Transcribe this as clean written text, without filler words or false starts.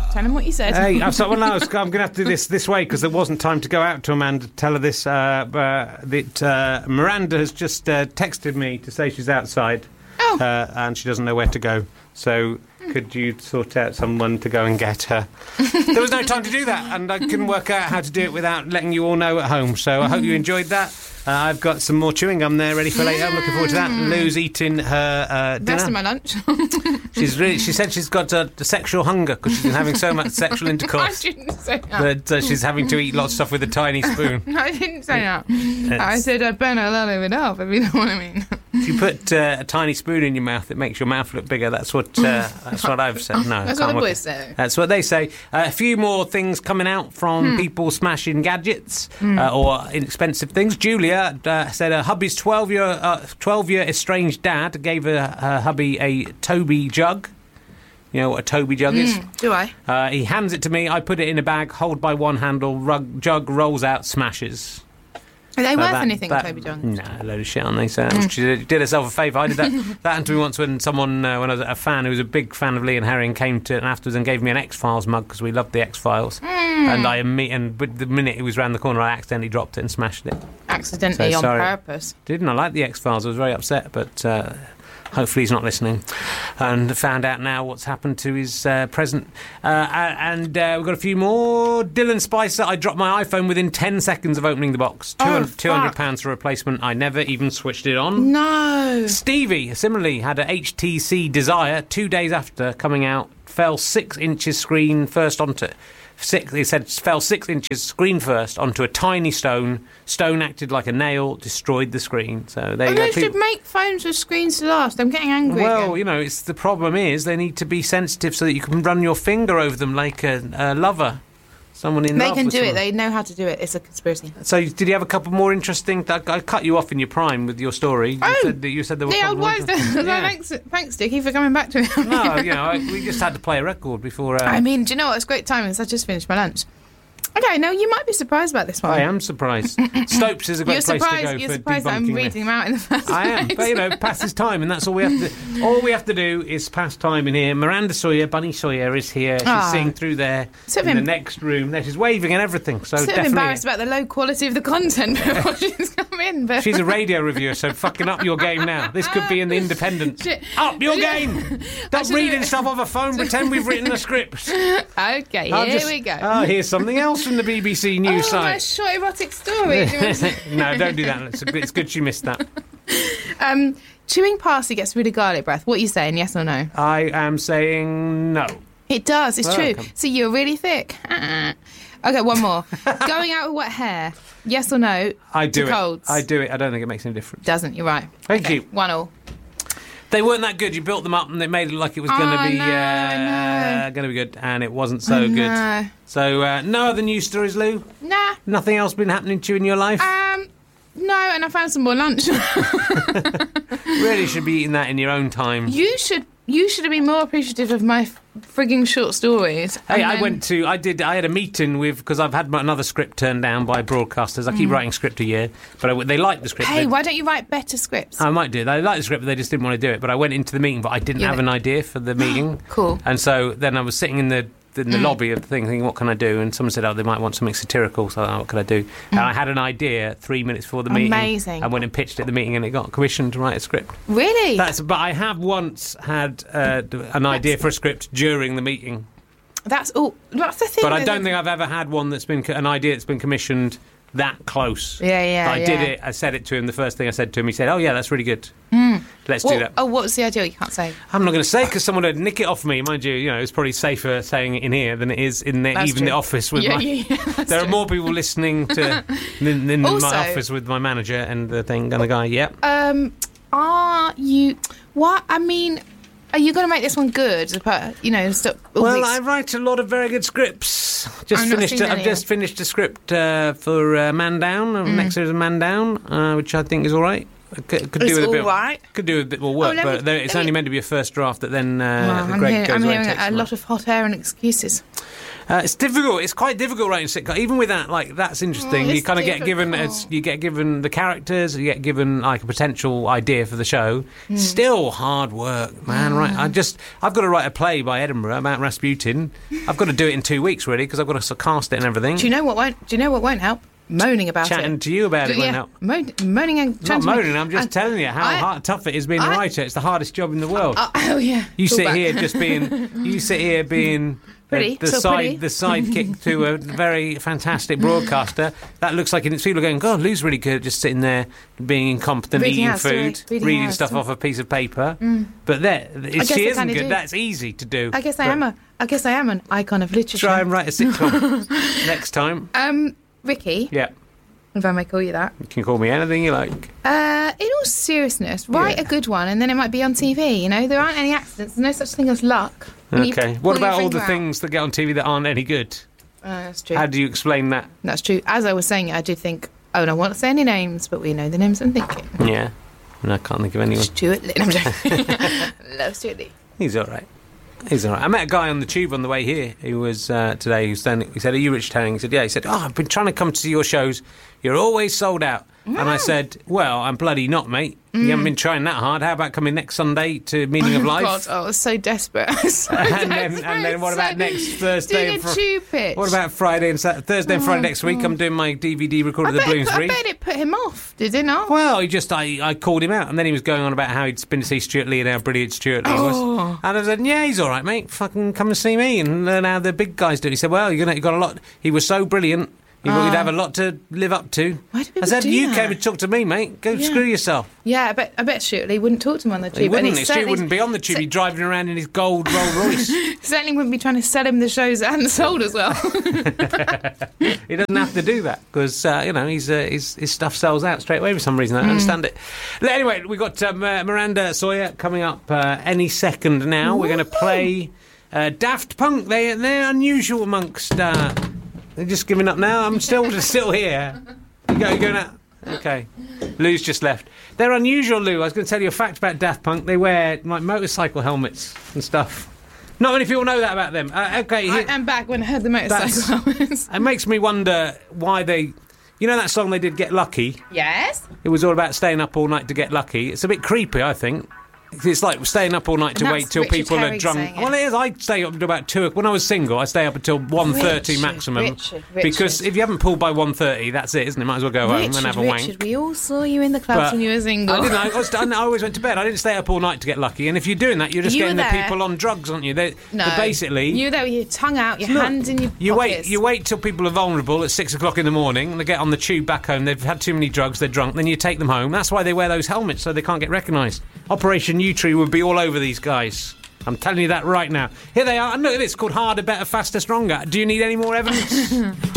Tell him what you said. Hey, I'm going to have to do this way because there wasn't time to go out to Amanda to tell her this. That Miranda has just texted me to say she's outside. And she doesn't know where to go. So could you sort out someone to go and get her? There was no time to do that, and I couldn't work out how to do it without letting you all know at home. So I hope you enjoyed that. I've got some more chewing gum there ready for later. I'm looking forward to that. Lou's eating her dinner. Rest of my lunch. She said she's got a sexual hunger because she's been having so much sexual intercourse. I didn't say that. That she's having to eat lots of stuff with a tiny spoon. No, I didn't say that. I said I'd burn a lot of it off, if you know what I mean. If you put a tiny spoon in your mouth, it makes your mouth look bigger. That's what I've said. No, that's what the boys say. That's what they say. A few more things coming out from people smashing gadgets or inexpensive things. Julia said her hubby's 12-year estranged dad gave her hubby a Toby jug. You know what a Toby jug is? Do I? He hands it to me. I put it in a bag, hold by one handle. Jug rolls out, smashes. Are they worth anything, Toby John? Nah, a load of shit on they say. She did herself a favour. I did that happened to me once when someone, when I was a fan who was a big fan of Lee and Harry and came to it afterwards and gave me an X-Files mug because we loved the X-Files. And the minute it was round the corner, I accidentally dropped it and smashed it. Accidentally, on purpose? Didn't. I like the X-Files. I was very upset, but hopefully he's not listening. And found out now what's happened to his present. And we've got a few more. Dylan Spicer, I dropped my iPhone within 10 seconds of opening the box. £200 for replacement. I never even switched it on. No. Stevie, similarly, had a HTC Desire 2 days after coming out. Fell 6 inches screen first onto... He said fell 6 inches screen first onto a tiny stone. Stone acted like a nail, destroyed the screen. So there you go. They should make phones with screens to last. I'm getting angry. Well, again. you know, the problem is they need to be sensitive so that you can run your finger over them like a lover. Someone in love. They can with do someone. it. They know how to do it. It's a conspiracy. So, did you have a couple more interesting? I cut you off in your prime with your story. You said there were. The old wives. Thanks, Dickie, for coming back to me. No, you know, we just had to play a record before. I mean, do you know what? It's great timing. I just finished my lunch. Okay, now you might be surprised about this one. I am surprised. Stopes is a great place to go. You're for surprised that I'm reading them out in the first place. I am, but you know, passes time, and that's all we have to. All we have to do is pass time in here. Miranda Sawyer, Bunny Sawyer, is here. She's sitting through there in the next room. There, she's waving and everything. So definitely embarrassed about the low quality of the content before she's come in. But she's a radio reviewer, so fucking up your game now. This could be in the Independent. Up your game! Stop reading stuff off a phone. Pretend we've written a script. Okay, here we go. Oh, here's something else from the BBC News site. My short erotic story. No, don't do that. It's good she missed that. Chewing parsley gets rid of garlic breath. What are you saying, yes or no? I am saying no. It does, it's true. So you're really thick. Okay, one more. Going out with wet hair, yes or no? I do it. Colds? I do it. I don't think it makes any difference. Doesn't, you're right. Thank you. 1-1. They weren't that good. You built them up and they made it look like it was going to be going to be good, and it wasn't so good. No. So no other news stories, Lou? Nah. Nothing else been happening to you in your life? No, and I found some more lunch. Really should be eating that in your own time. You should have been more appreciative of my frigging short stories. Hey, I had a meeting because I've had another script turned down by broadcasters. I keep writing script a year, but they like the script. Hey, why don't you write better scripts? I might do. They like the script, but they just didn't want to do it. But I went into the meeting, but I didn't have an idea for the meeting. Cool. And so then I was sitting in the lobby of the thing thinking, what can I do? And someone said, they might want something satirical, so what can I do? And I had an idea 3 minutes before the meeting. Amazing. I went and pitched at the meeting and it got commissioned to write a script. Really? But I have once had an idea for a script during the meeting. That's the thing. But I don't think I've ever had one that's been an idea that's been commissioned that close. Yeah. I did it. I said it to him. The first thing I said to him, he said, "Oh yeah, that's really good. Let's do that." Oh, what was the idea? You can't say. I'm not going to say because someone would nick it off me. Mind you, it's probably safer saying it in here than it is in the office with there are more people listening to in also, my office with my manager and the thing and the guy. Yeah. Are you? What I mean. Are you going to make this one good? Stop. I write a lot of very good scripts. I've just finished a script for Man Down, next series of Man Down, which I think is all right. Could do with a bit more work, but it's only meant to be a first draft that then I'm hearing a lot of hot air and excuses. It's difficult. It's quite difficult writing sitcom. Even with that, like that's interesting. You kind of get given the characters, you get given like a potential idea for the show. Still hard work, man. Right? I've got to write a play by Edinburgh about Rasputin. I've got to do it in 2 weeks, really, because I've got to cast it and everything. Do you know what won't help? Moaning about Chatting to you about it won't help. Moaning and not moaning. I'm just telling you how tough it is being a writer. It's the hardest job in the world. Yeah. You sit here being pretty, the sidekick to a very fantastic broadcaster. That looks like it's people going, God, Lou's really good, just sitting there being incompetent, eating food, reading stuff off a piece of paper. But she isn't good. That's easy to do. I guess I am an icon of literature. Try and write a sitcom next time. Ricky. Yeah. If I may call you that. You can call me anything you like. In all seriousness, write a good one and then it might be on TV, you know? There aren't any accidents. There's no such thing as luck. Okay. What about all the things that get on TV that aren't any good? That's true. How do you explain that? That's true. As I was saying, I did think, I won't say any names, but we know the names I'm thinking. Yeah. And I can't think of anyone. Stuart Little. I'm joking. Love Stuart Lee. He's all right. I met a guy on the tube on the way here who was today. He said, "Are you Rich Tanning?" He said, "Yeah." He said, "Oh, I've been trying to come to your shows. You're always sold out." And I said, "Well, I'm bloody not, mate. You haven't been trying that hard. How about coming next Sunday to Meaning of Life?" God, I was so desperate. And then what about next Thursday? Doing a tube pitch. What about Friday and Thursday and Friday next week? I'm doing my DVD record at the Bloomsbury. I bet it put him off, did it not? Well, I called him out, and then he was going on about how he'd been to see Stuart Lee and how brilliant Stuart Lee was. And I said, "Yeah, he's all right, mate. Fucking come and see me and learn how the big guys do it." He said, "Well, you got a lot. He was so brilliant. You'd have a lot to live up to." Why do people I said, do "You that? came and talked to me, mate. Go screw yourself." Yeah, I bet Stuart Lee wouldn't talk to him on the tube. He wouldn't. Stuart wouldn't be on the tube. He'd driving around in his gold Rolls Royce. Certainly wouldn't be trying to sell him the shows that hadn't sold as well. He doesn't have to do that because his stuff sells out straight away for some reason. I don't understand it. Anyway, we've got Miranda Sawyer coming up any second now. We're going to play Daft Punk. They're unusual amongst... they're just giving up now. I'm still here. You going out? Okay. Lou's just left. They're unusual, Lou. I was going to tell you a fact about Daft Punk. They wear like motorcycle helmets and stuff. Not many people know that about them. Okay. I'm back when I heard the motorcycle helmets. It makes me wonder why they... You know that song they did, Get Lucky? Yes. It was all about staying up all night to get lucky. It's a bit creepy, I think. It's like staying up all night to wait till people are drunk. Well, it is. I stay up until about 2. When I was single, I stay up until 1:30 maximum. Richard. Because if you haven't pulled by 1:30, that's it, isn't it? Might as well go home and have a wank. We all saw you in the clubs when you were single. I didn't. I always went to bed. I didn't stay up all night to get lucky. And if you're doing that, you're just getting the people on drugs, aren't you? They're basically. You were there with your tongue out, your hands in your pockets. You wait till people are vulnerable at 6 o'clock in the morning, and they get on the tube back home. They've had too many drugs. They're drunk. Then you take them home. That's why they wear those helmets, so they can't get recognised. Operation U-Tree would be all over these guys. I'm telling you that right now. Here they are. And look at this, called Harder, Better, Faster, Stronger. Do you need any more evidence?